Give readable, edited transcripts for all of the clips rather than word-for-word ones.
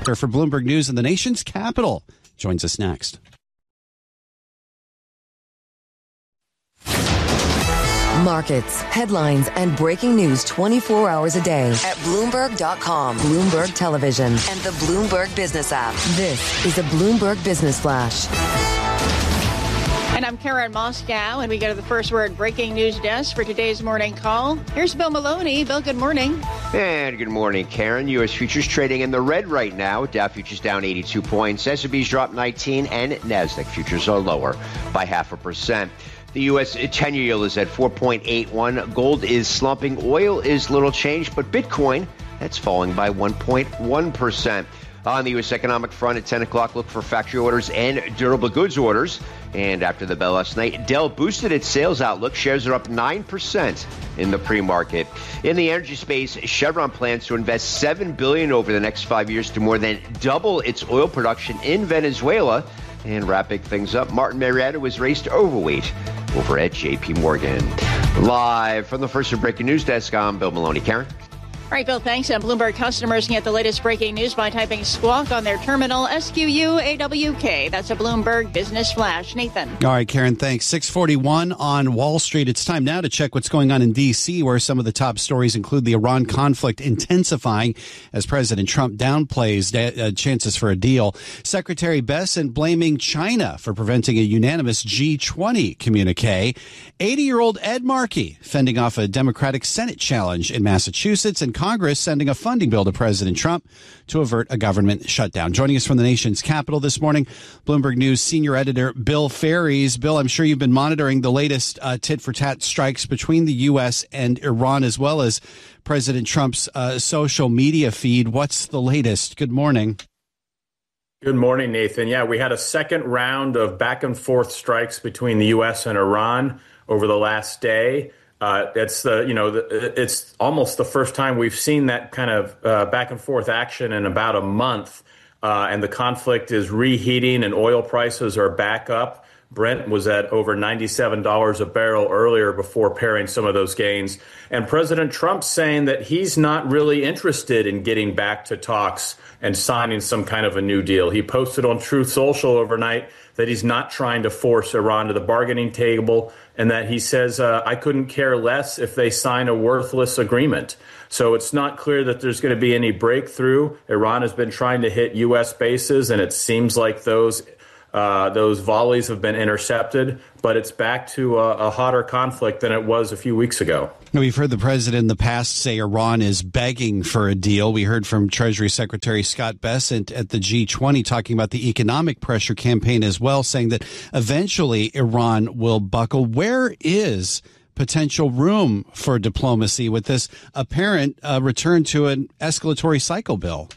for Bloomberg News in the nation's capital joins us next. Markets, headlines, and breaking news 24 hours a day at Bloomberg.com, Bloomberg Television, and the Bloomberg Business app. This is a Bloomberg Business Flash. And I'm Karen Moscow, and we go to the first word breaking news desk for today's morning call. Here's Bill Maloney. Bill, good morning. And good morning, Karen. U.S. futures trading in the red right now. Dow futures down 82 points. S&P's dropped 19, and NASDAQ futures are lower by 0.5%. The U.S. 10-year yield is at 4.81. Gold is slumping. Oil is little changed, but Bitcoin, that's falling by 1.1%. On the U.S. economic front at 10 o'clock, look for factory orders and durable goods orders. And after the bell last night, Dell boosted its sales outlook. Shares are up 9% in the pre-market. In the energy space, Chevron plans to invest $7 billion over the next 5 years to more than double its oil production in Venezuela. And wrapping things up, Martin Marietta was raised overweight over at J.P. Morgan. Live from the first breaking news desk, I'm Bill Maloney. Karen? All right, Bill, thanks. And Bloomberg customers can get the latest breaking news by typing Squawk on their terminal, SQUAWK. That's a Bloomberg Business Flash. Nathan. All right, Karen, thanks. 6:41 on Wall Street. It's time now to check what's going on in D.C., where some of the top stories include the Iran conflict intensifying as President Trump downplays chances for a deal. Secretary Bessent blaming China for preventing a unanimous G20 communique. 80-year-old Ed Markey fending off a Democratic Senate challenge in Massachusetts, and Congress sending a funding bill to President Trump to avert a government shutdown. Joining us from the nation's capital this morning, Bloomberg News senior editor Bill Ferries. Bill, I'm sure you've been monitoring the latest tit-for-tat strikes between the U.S. and Iran, as well as President Trump's social media feed. What's the latest? Good morning. Good morning, Nathan. Yeah, we had a second round of back-and-forth strikes between the U.S. and Iran over the last day. It's almost the first time we've seen that kind of back and forth action in about a month. And the conflict is reheating and oil prices are back up. Brent was at over $97 a barrel earlier before pairing some of those gains. And President Trump's saying that he's not really interested in getting back to talks and signing some kind of a new deal. He posted on Truth Social overnight that he's not trying to force Iran to the bargaining table, and that he says, I couldn't care less if they sign a worthless agreement. So it's not clear that there's going to be any breakthrough. Iran has been trying to hit U.S. bases, and it seems like those volleys have been intercepted, but it's back to a hotter conflict than it was a few weeks ago. We've heard the president in the past say Iran is begging for a deal. We heard from Treasury Secretary Scott Bessent at the G20 talking about the economic pressure campaign as well, saying that eventually Iran will buckle. Where is potential room for diplomacy with this apparent return to an escalatory cycle, Bill?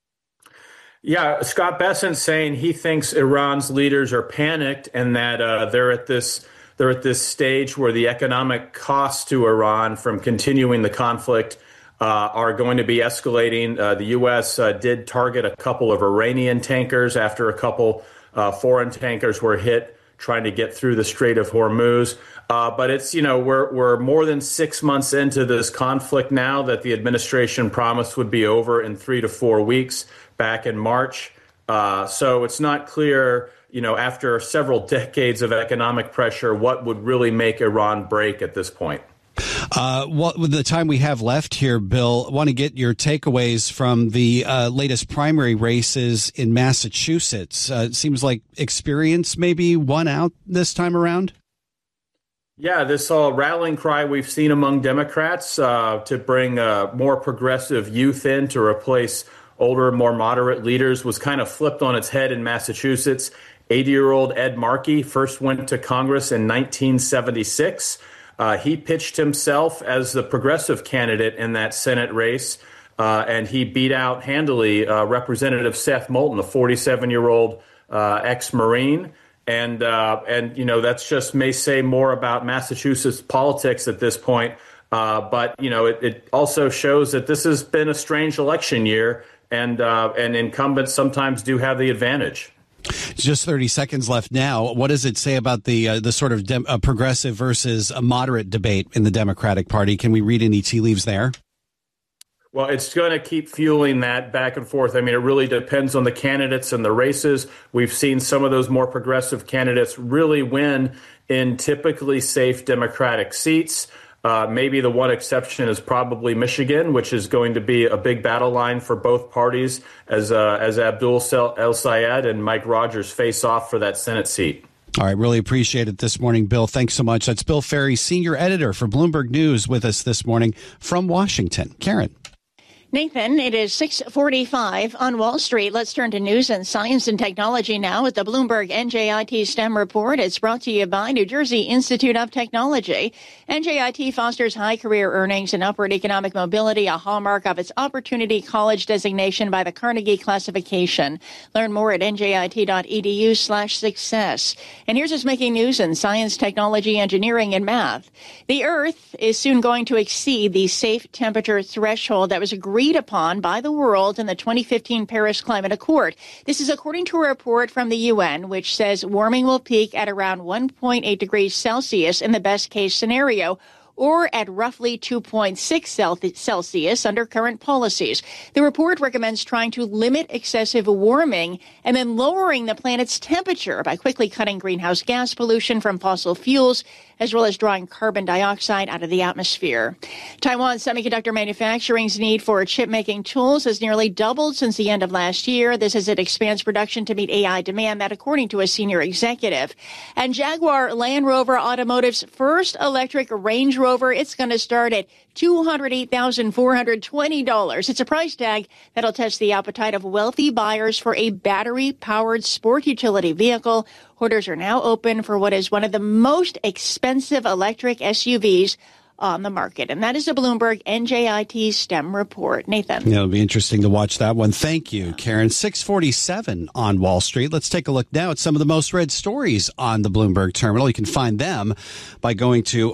Yeah, Scott Bessent saying he thinks Iran's leaders are panicked and that they're at this stage where the economic costs to Iran from continuing the conflict are going to be escalating. The U.S. Did target a couple of Iranian tankers after a couple foreign tankers were hit trying to get through the Strait of Hormuz. But it's, we're more than 6 months into this conflict now that the administration promised would be over in 3 to 4 weeks back in March. So it's not clear, after several decades of economic pressure, what would really make Iran break at this point. With the time we have left here, Bill, I want to get your takeaways from the latest primary races in Massachusetts. It seems like experience maybe won out this time around. Yeah, this rallying cry we've seen among Democrats to bring more progressive youth in to replace older, more moderate leaders was kind of flipped on its head in Massachusetts. 80-year-old Ed Markey first went to Congress in 1976. He pitched himself as the progressive candidate in that Senate race, and he beat out handily Representative Seth Moulton, a 47-year-old ex-Marine. And that's just may say more about Massachusetts politics at this point. But it also shows that this has been a strange election year, and incumbents sometimes do have the advantage. Just 30 seconds left now. What does it say about the sort of progressive versus a moderate debate in the Democratic Party? Can we read any tea leaves there? Well, it's going to keep fueling that back and forth. I mean, it really depends on the candidates and the races. We've seen some of those more progressive candidates really win in typically safe Democratic seats. Maybe the one exception is probably Michigan, which is going to be a big battle line for both parties as Abdul El-Sayed and Mike Rogers face off for that Senate seat. All right, really appreciate it this morning, Bill. Thanks so much. That's Bill Ferry, senior editor for Bloomberg News, with us this morning from Washington. Karen. Nathan, it is 6:45 on Wall Street. Let's turn to news and science and technology now with the Bloomberg NJIT STEM report. It's brought to you by New Jersey Institute of Technology. NJIT fosters high career earnings and upward economic mobility, a hallmark of its Opportunity College designation by the Carnegie Classification. Learn more at njit.edu/success. And here's what's making news in science, technology, engineering, and math. The Earth is soon going to exceed the safe temperature threshold that was agreed upon by the world in the 2015 Paris Climate Accord. This is according to a report from the UN, which says warming will peak at around 1.8 degrees Celsius in the best case scenario, or at roughly 2.6 Celsius under current policies. The report recommends trying to limit excessive warming and then lowering the planet's temperature by quickly cutting greenhouse gas pollution from fossil fuels, as well as drawing carbon dioxide out of the atmosphere. Taiwan semiconductor manufacturing's need for chip-making tools has nearly doubled since the end of last year. This as it expands production to meet AI demand, that according to a senior executive. And Jaguar Land Rover Automotive's first electric Range Rover, it's going to start at $208,420. It's a price tag that'll test the appetite of wealthy buyers for a battery-powered sport utility vehicle. Orders are now open for what is one of the most expensive electric SUVs on the market. And that is a Bloomberg NJIT STEM report. Nathan. It'll be interesting to watch that one. Thank you, Karen. 6:47 on Wall Street. Let's take a look now at some of the most read stories on the Bloomberg terminal. You can find them by going to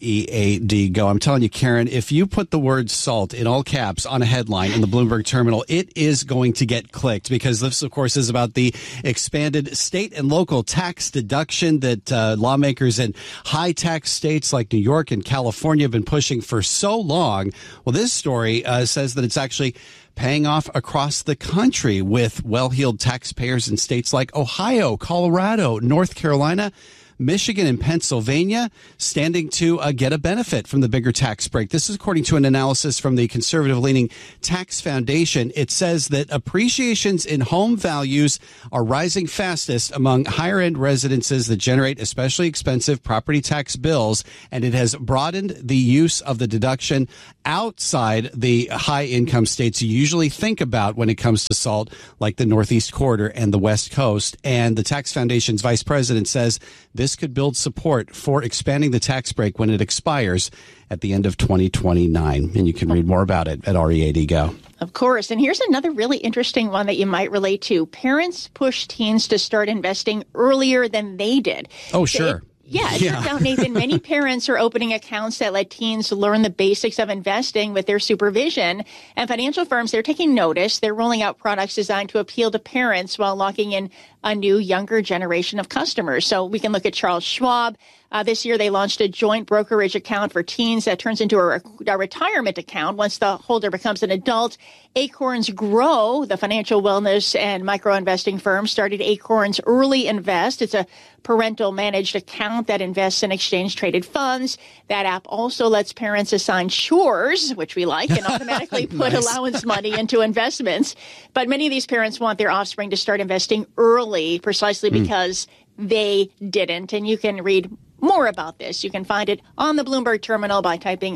READ Go. I'm telling you, Karen, if you put the word salt in all caps on a headline in the Bloomberg terminal, it is going to get clicked, because this, of course, is about the expanded state and local tax deduction that lawmakers in high tax states like New York and California have been pushing for so long. Well, this story says that it's actually paying off across the country, with well-heeled taxpayers in states like Ohio, Colorado, North Carolina, Michigan, and Pennsylvania standing to get a benefit from the bigger tax break. This is according to an analysis from the conservative-leaning Tax Foundation. It says that appreciations in home values are rising fastest among higher-end residences that generate especially expensive property tax bills, and it has broadened the use of the deduction outside the high-income states you usually think about when it comes to SALT, like the Northeast Corridor and the West Coast. And the Tax Foundation's vice president says this could build support for expanding the tax break when it expires at the end of 2029. And you can read more about it at READ Go. Of course. And here's another really interesting one that you might relate to. Parents push teens to start investing earlier than they did. Oh, sure. It turns out, Nathan, many parents are opening accounts that let teens learn the basics of investing with their supervision. And financial firms, they're taking notice. They're rolling out products designed to appeal to parents while locking in a new, younger generation of customers. So we can look at Charles Schwab. This year, they launched a joint brokerage account for teens that turns into a retirement account once the holder becomes an adult. Acorns Grow, the financial wellness and micro-investing firm, started Acorns Early Invest. It's a parental managed account that invests in exchange-traded funds. That app also lets parents assign chores, which we like, and automatically put allowance money into investments. But many of these parents want their offspring to start investing early precisely because they didn't. And you can read more about this. You can find it on the Bloomberg terminal by typing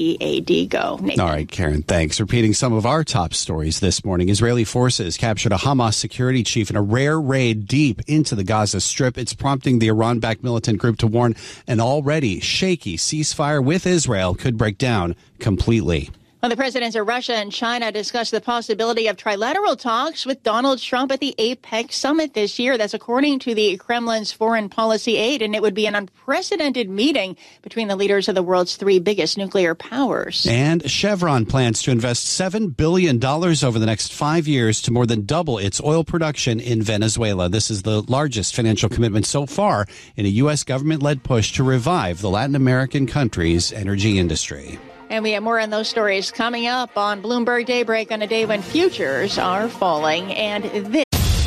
READ Go. Nathan. All right, Karen, thanks. Repeating some of our top stories this morning. Israeli forces captured a Hamas security chief in a rare raid deep into the Gaza Strip. It's prompting the Iran-backed militant group to warn an already shaky ceasefire with Israel could break down completely. Well, the presidents of Russia and China discussed the possibility of trilateral talks with Donald Trump at the APEC summit this year. That's according to the Kremlin's foreign policy aide, and it would be an unprecedented meeting between the leaders of the world's three biggest nuclear powers. And Chevron plans to invest $7 billion over the next 5 years to more than double its oil production in Venezuela. This is the largest financial commitment so far in a U.S. government-led push to revive the Latin American country's energy industry. And we have more on those stories coming up on Bloomberg Daybreak on a day when futures are falling. And this